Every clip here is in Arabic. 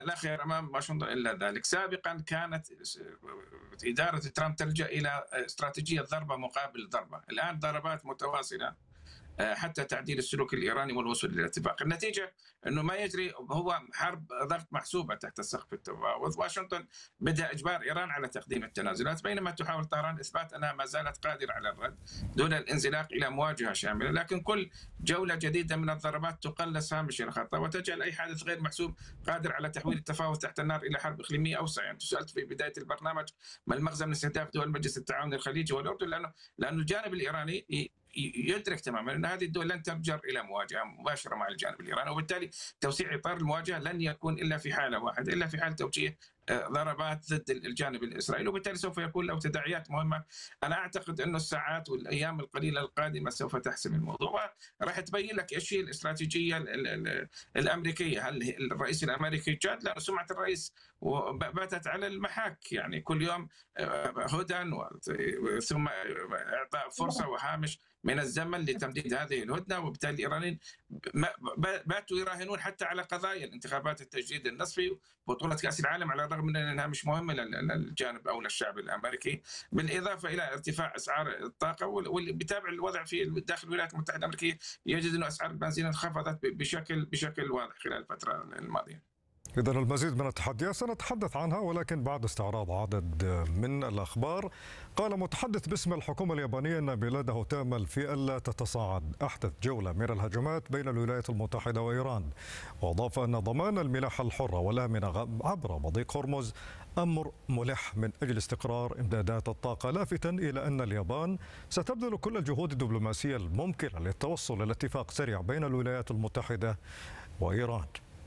لا خير أمام واشنطن إلا ذلك. سابقا كانت إدارة ترامب تلجأ إلى استراتيجية ضربة مقابل ضربة، الآن ضربات متواصلة حتى تعديل السلوك الإيراني والوصول إلى اتفاق. النتيجة أنه ما يجري هو حرب ضغط محسوبة تحت السقف التفاوض. واشنطن بدأ إجبار إيران على تقديم التنازلات، بينما تحاول طهران إثبات أنها ما زالت قادرة على الرد دون الانزلاق إلى مواجهة شاملة. لكن كل جولة جديدة من الضربات تقلص هامش الخطر وتجعل أي حادث غير محسوب قادر على تحويل التفاوض تحت النار إلى حرب إقليمية أوسع. يعني سألت في بداية البرنامج ما المغزى من استهداف دول مجلس التعاون الخليجي والأردن، لأنه الجانب الإيراني يدرك تماما أن هذه الدول لن تفجر إلى مواجهة مباشرة مع الجانب الإيراني، وبالتالي توسيع إطار المواجهة لن يكون إلا في حالة واحدة، إلا في حال توجيه ضربات ضد الجانب الإسرائيلي، وبالتالي سوف يكون له تداعيات مهمة. أنا أعتقد أنه الساعات والأيام القليلة القادمة سوف تحسم الموضوع، وراح تبين لك إيش هي الاستراتيجية الأمريكية. هل الرئيس الأمريكي جاد؟ لأن سمعة الرئيس باتت على المحك، يعني كل يوم هدى ثم إعطاء فرصة وهامش من الزمن لتمديد هذه الهدنة، وبالتالي الإيرانيين باتوا يراهنون حتى على قضايا الانتخابات التجديد النصفي وبطولة كأس العالم، على الرغم من أنها مش مهمة للجانب أو للشعب الأمريكي، بالإضافة إلى ارتفاع أسعار الطاقة. واللي بيتابع الوضع في داخل الولايات المتحدة الأمريكية يجد أن أسعار البنزين انخفضت بشكل واضح خلال الفترة الماضية. إذن المزيد من التحديات سنتحدث عنها، ولكن بعد استعراض عدد من الأخبار. قال متحدث باسم الحكومة اليابانية أن بلاده تأمل في ألا تتصاعد أحدث جولة من الهجمات بين الولايات المتحدة وإيران، وأضاف أن ضمان الملاحة الحرة والآمنة عبر مضيق هرمز أمر ملح من أجل استقرار إمدادات الطاقة، لافتا إلى أن اليابان ستبذل كل الجهود الدبلوماسية الممكنة للتوصل إلى اتفاق سريع بين الولايات المتحدة وإيران.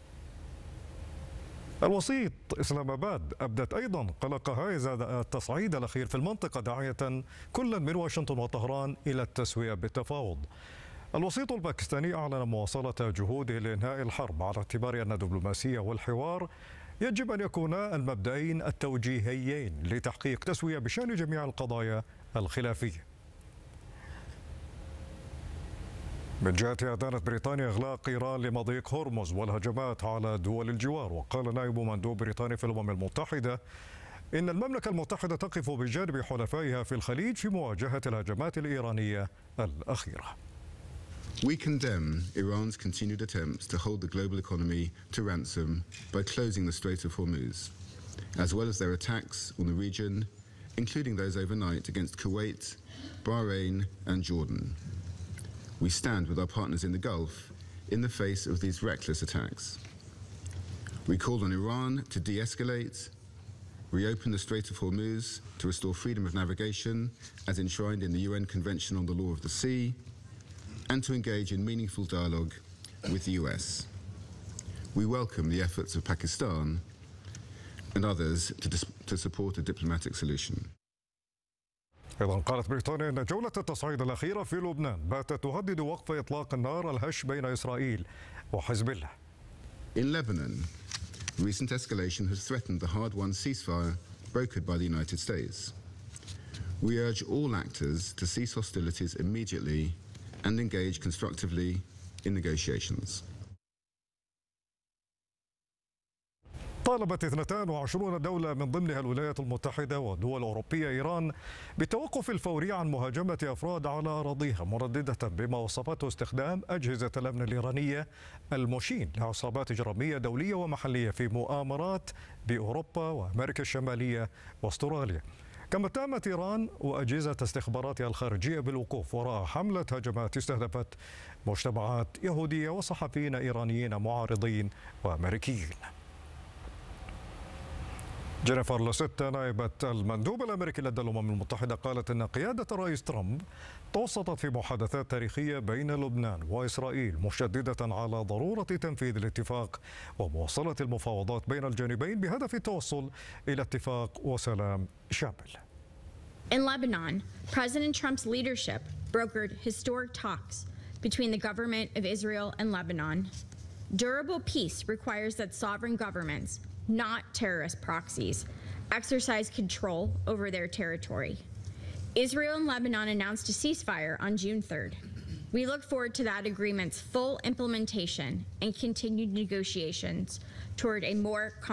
الوسيط إسلام آباد أبدت أيضا قلقها إزاء التصعيد الأخير في المنطقة، داعية كل من واشنطن وطهران إلى التسوية بالتفاوض. الوسيط الباكستاني أعلن مواصلة جهوده لإنهاء الحرب، على اعتبار أن الدبلوماسية والحوار يجب أن يكونا المبدئين التوجيهيين لتحقيق تسوية بشأن جميع القضايا الخلافية. من جهتها أدانت بريطانيا إغلاق إيران لمضيق هرمز والهجمات على دول الجوار. وقال نائب مندوب بريطانيا في الأمم المتحدة إن المملكة المتحدة تقف بجانب حلفائها في الخليج في مواجهة الهجمات الإيرانية الأخيرة. We condemn Iran's continued attempts to hold the global economy to ransom by closing the Strait of Hormuz, as well as their attacks on the region, including those overnight against Kuwait, Bahrain and Jordan. We stand with our partners in the Gulf in the face of these reckless attacks. We called on Iran to de-escalate, reopen the Strait of Hormuz to restore freedom of navigation as enshrined in the UN Convention on the Law of the Sea, and to engage in meaningful dialogue with the US. We welcome the efforts of Pakistan and others to support a diplomatic solution. أيضا قالت بريطانيا أن جولة التصعيد الأخيرة في لبنان باتت تهدد وقف إطلاق النار الهش بين إسرائيل وحزب الله. In Lebanon, recent escalation has threatened the hard-won ceasefire brokered by the United States. We urge all actors to cease hostilities immediately and engage constructively in negotiations. طالبت 22 دولة من ضمنها الولايات المتحدة ودول أوروبية إيران بالتوقف الفوري عن مهاجمة أفراد على أراضيها، مرددة بما وصفته استخدام أجهزة الأمن الإيرانية المشين لعصابات إجرامية دولية ومحلية في مؤامرات بأوروبا وأمريكا الشمالية وأستراليا. كما اتهمت إيران وأجهزة استخباراتها الخارجية بالوقوف وراء حملة هجمات استهدفت مجتمعات يهودية وصحفيين إيرانيين معارضين وأمريكيين. جينيفر لوسيتا نائبة المندوب الأمريكي لدى الأمم المتحدة قالت أن قيادة الرئيس ترامب توسطت في محادثات تاريخية بين لبنان وإسرائيل، مشددة على ضرورة تنفيذ الاتفاق ومواصلة المفاوضات بين الجانبين بهدف التوصل إلى اتفاق وسلام شامل. In Lebanon, President Trump's leadership brokered historic talks between the government of Israel and Lebanon. Durable peace requires that sovereign governments, not terrorist proxies, exercise control over their territory. Israel and Lebanon announced a ceasefire on June 3rd. We look forward to that agreement's full implementation and continued negotiations toward a more